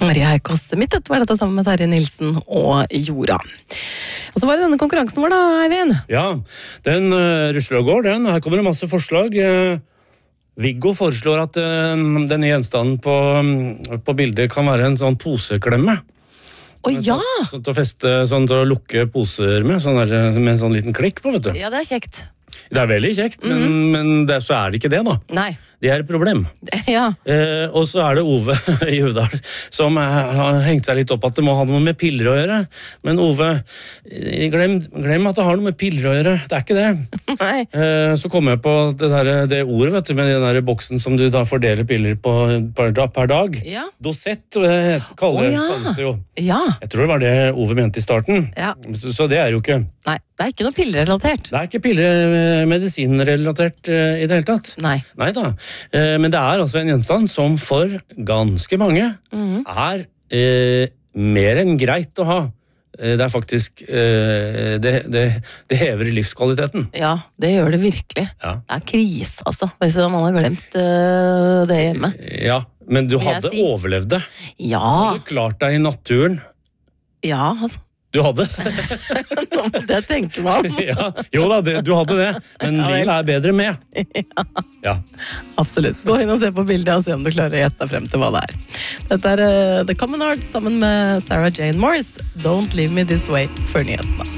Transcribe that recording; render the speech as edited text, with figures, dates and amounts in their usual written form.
Maria Heikås Midtødt var dette sammen med Terje Nilsen og Jorda. Og så var det denne konkurransen vår da, Eivind. Ja, den rusler og går, den. Her kommer det masse forslag. Viggo foreslår at denne gjenstanden på bildet kan være en sånn poseklemme. Ja! Sånn til å feste, sånn til å lukke poser med, med en sånn liten klikk på, vet du. Ja, det er kjekt. Det er veldig kjekt, men så er det ikke det da. Nei. Det er et problem. Ja. Og så er det Ove i Uvdal som har hengt seg litt opp at det må ha noe med piller å gjøre. Men Ove, glem at det har noe med piller å gjøre. Det er ikke det. Nei. Så kom jeg på det ordet, vet du, med den der boksen som du da fordeler piller på per dag. Ja. Dosett kalles det jo. Ja. Jeg tror det var det Ove mente i starten. Ja. Så det er jo ikke... Nei, det er ikke noe pillerrelatert. Det er ikke medisinrelatert i det hele tatt. Nei. Neida. Men det er altså en gjenstand som for ganske mange er mer enn greit å ha. Det er faktisk det hever livskvaliteten. Ja, det gjør det virkelig. Ja. Det er krise, altså, hvis man har glemt det hjemme. Ja, men du hadde overlevd det. Ja. Du klart deg i naturen. Ja, altså. Du hadde. Nå måtte jeg tenke meg om. Ja, jo da, du hadde det. Men livet er bedre med. Ja. Absolutt. Gå inn og se på bildet og se om du klarer å gjette deg frem til hva det er. Dette er The Common Arts sammen med Sarah Jane Morris. Don't leave me this way før nyhetene.